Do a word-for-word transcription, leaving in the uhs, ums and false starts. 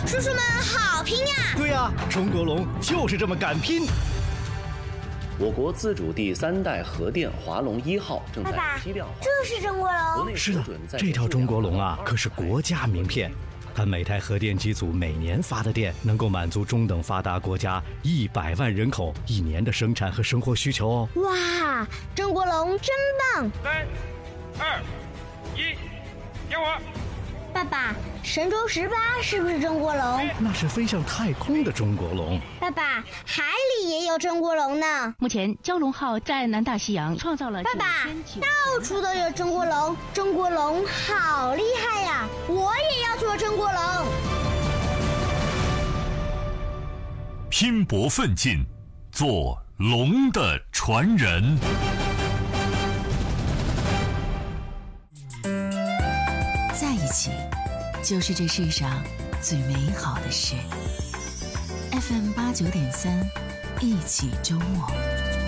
叔叔们好拼呀！ 对呀、啊，中国龙就是这么敢拼。 我国自主第三代核电华龙一号正在批量化。 这是中国龙？ 是的，这条中国龙啊，可是国家名片。它每台核电机组每年发的电，能够满足中等发达国家一百万人口一年的生产和生活需求哦。 哇，中国龙真棒！ 三、二、一，点火！ 爸爸，神舟十八是不是中国龙？ 那是飞向太空的中国龙。 爸爸，海里也有中国龙呢。 目前蛟龙号在南大西洋创造了爸爸，到处都有中国龙，中国龙好厉害呀！我也要做中国龙。 拼搏奋进，做龙的传人。 在一起，就是这世上最美好的事。F M 八九点三，一起周末。